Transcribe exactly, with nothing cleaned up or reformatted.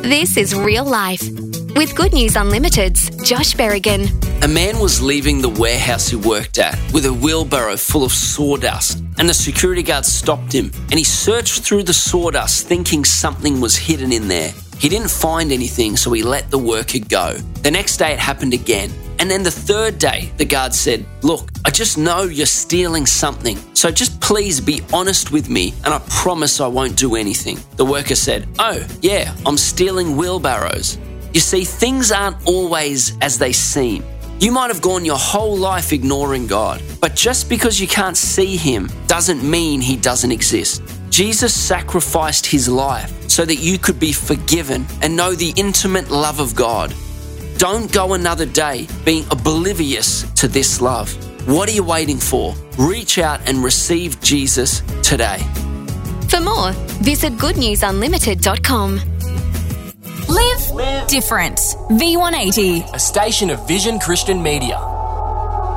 This is Real Life with Good News Unlimited's Josh Berrigan. A man was leaving the warehouse he worked at with a wheelbarrow full of sawdust, and the security guard stopped him, and he searched through the sawdust thinking something was hidden in there. He didn't find anything, so he let the worker go. The next day it happened again, and then the third day the guard said, "Look, I just know you're stealing something, so just please be honest with me and I promise I won't do anything." The worker said, "Oh, yeah, I'm stealing wheelbarrows." You see, things aren't always as they seem. You might have gone your whole life ignoring God, but just because you can't see Him doesn't mean He doesn't exist. Jesus sacrificed His life so that you could be forgiven and know the intimate love of God. Don't go another day being oblivious to this love. What are you waiting for? Reach out and receive Jesus today. For more, visit good news unlimited dot com. Live, Live different. V one eighty. A station of Vision Christian Media.